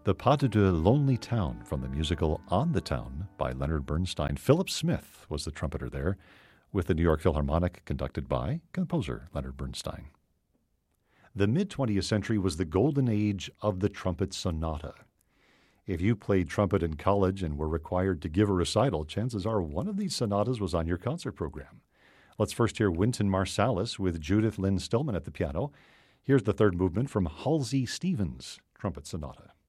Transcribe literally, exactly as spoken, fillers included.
The Pas de Lonely Town from the musical On the Town by Leonard Bernstein. Philip Smith was the trumpeter there, with the New York Philharmonic conducted by composer Leonard Bernstein. The mid-twentieth century was the golden age of the trumpet sonata. If you played trumpet in college and were required to give a recital, chances are one of these sonatas was on your concert program. Let's first hear Wynton Marsalis with Judith Lynn Stillman at the piano. Here's the third movement from Halsey Stevens' Trumpet Sonata.